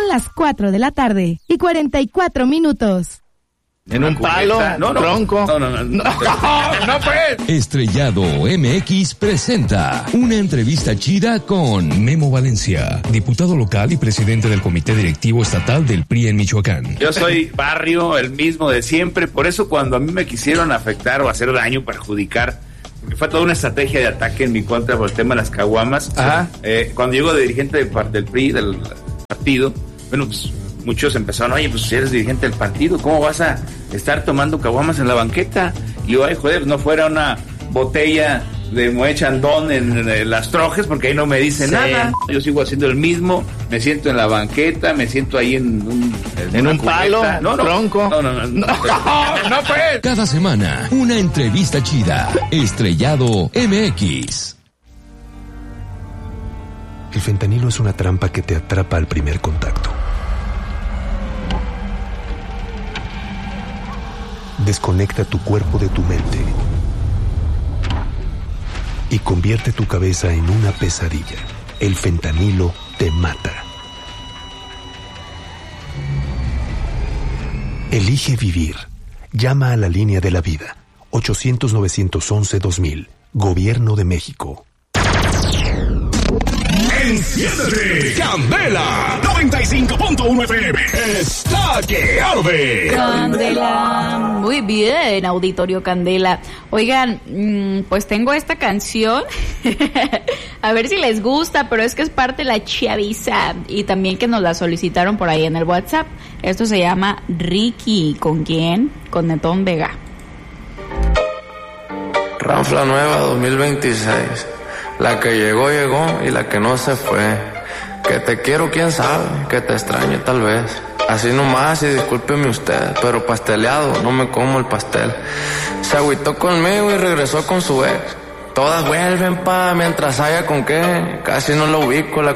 Son las 4:44 En un palo, tronco. No, pues. Estrellado MX presenta una entrevista chida con Memo Valencia, diputado local y presidente del Comité Directivo Estatal del PRI en Michoacán. Yo soy barrio, el mismo de siempre, por eso cuando a mí me quisieron afectar o hacer daño, perjudicar, porque fue toda una estrategia de ataque en mi contra por el tema de las caguamas. Cuando llego de dirigente del PRI, del partido, bueno, pues muchos empezaron, oye, pues si eres dirigente del partido, ¿cómo vas a estar tomando caguamas en la banqueta? Y yo, ay, joder, no fuera una botella de Moët Chandon en las Trojes, porque ahí no me dice nada. Yo sigo haciendo el mismo, me siento en la banqueta, me siento ahí en un palo, tronco. No, pues. Cada semana, una entrevista chida. Estrellado MX. El fentanilo es una trampa que te atrapa al primer contacto. Desconecta tu cuerpo de tu mente y convierte tu cabeza en una pesadilla. El fentanilo te mata. Elige vivir. Llama a la línea de la vida. 800-911-2000. Gobierno de México. Enciéndete, Candela 95.1 FM está que arde. Candela, muy bien, Auditorio Candela. Oigan, pues tengo esta canción, a ver si les gusta, pero es que es parte de la chaviza y también que nos la solicitaron por ahí en el WhatsApp. Esto se llama Ricky. ¿Con quién? Con Netón Vega. Ranfla nueva 2026. La que llegó, llegó, y la que no se fue. Que te quiero, quién sabe, que te extraño tal vez. Así nomás, y discúlpeme usted, pero pasteleado, no me como el pastel. Se agüitó conmigo y regresó con su ex. Todas vuelven mientras haya con qué. Casi no lo ubico, la